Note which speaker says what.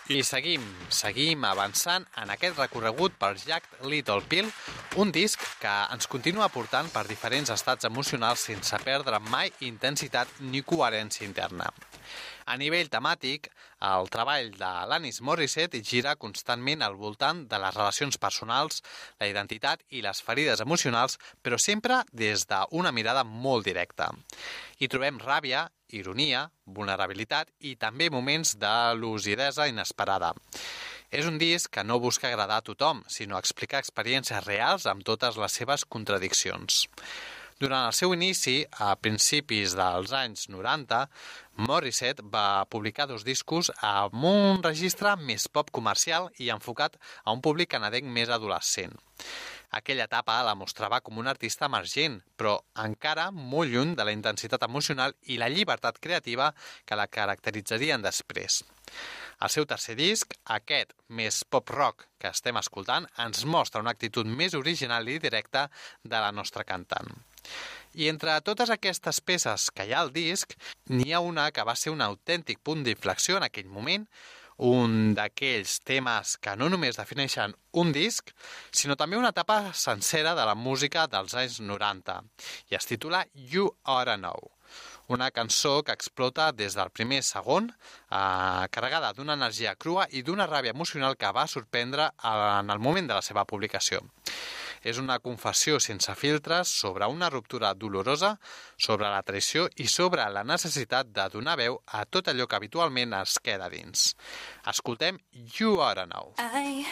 Speaker 1: I seguim avançant en aquest recorregut per Jagged Little Pill, un disc que ens continua portant per diferents estats emocionals sense perdre mai intensitat ni coherència interna. A nivell temàtic, el treball de l'Alanis Morissette gira constantment al voltant de les relacions personals, la identitat i les ferides emocionals, però sempre des d'una mirada molt directa. Hi trobem ràbia, ironia, vulnerabilitat i també moments de lucidesa inesperada. És un disc que no busca agradar a tothom, sinó explicar experiències reals amb totes les seves contradiccions. Durant el seu inici, a principis dels anys 90, Morissette va publicar 2 discos amb un registre més pop comercial i enfocat a un públic canadenc més adolescent. Aquella etapa la mostrava com un artista emergent, però encara molt lluny de la intensitat emocional i la llibertat creativa que la caracteritzarien després. El seu tercer disc, aquest més pop-rock que estem escoltant, ens mostra una actitud més original i directa de la nostra cantant. I entre totes aquestes peces que hi ha al disc, n'hi ha una que va ser un autèntic punt d'inflexió en aquell moment, un d'aquells temes que no només defineixen un disc, sinó també una etapa sencera de la música dels anys 90, i es titula You Oughta Know. Una cançó que explota des del primer segon, carregada d'una energia crua i d'una ràbia emocional que va sorprendre en el moment de la seva publicació. És una confessió sense filtres sobre una ruptura dolorosa, sobre la traïció i sobre la necessitat de donar veu a tot allò que habitualment es queda dins. Escoltem You Oughta Know.
Speaker 2: I